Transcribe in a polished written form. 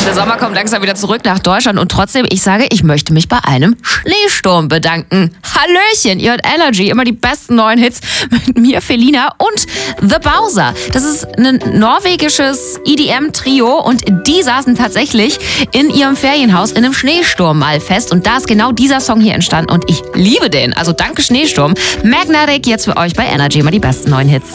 Der Sommer kommt langsam wieder zurück nach Deutschland und trotzdem, ich sage, ich möchte mich bei einem Schneesturm bedanken. Hallöchen, ihr hört Energy, immer die besten neuen Hits mit mir, Felina und The Bowser. Das ist ein norwegisches EDM-Trio und die saßen tatsächlich in ihrem Ferienhaus in einem Schneesturm mal fest und da ist genau dieser Song hier entstanden und ich liebe den. Also danke Schneesturm. Magnetic jetzt für euch bei Energy, immer die besten neuen Hits.